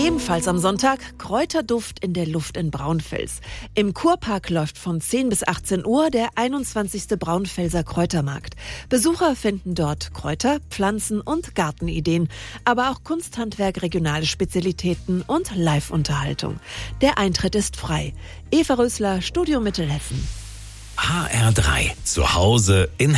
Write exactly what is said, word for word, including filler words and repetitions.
Ebenfalls am Sonntag Kräuterduft in der Luft in Braunfels. Im Kurpark läuft von zehn bis achtzehn Uhr der einundzwanzigste Braunfelser Kräutermarkt. Besucher finden dort Kräuter, Pflanzen und Gartenideen, aber auch Kunsthandwerk, regionale Spezialitäten und Live-Unterhaltung. Der Eintritt ist frei. Eva Rösler, Studio Mittelhessen. H R drei. Zu Hause in